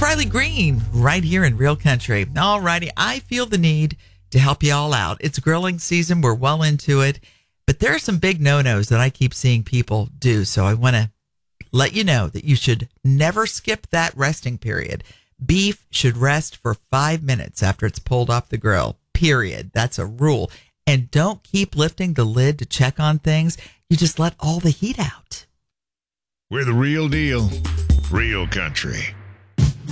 Riley Green right here in Real Country. All righty, I feel the need to help you all out. It's grilling season. We're well into it. But there are some big no-nos that I keep seeing people do. So I want to let you know that you should never skip that resting period. Beef should rest for 5 minutes after it's pulled off the grill, period. That's a rule. And don't keep lifting the lid to check on things. You just let all the heat out. We're the real deal, real country.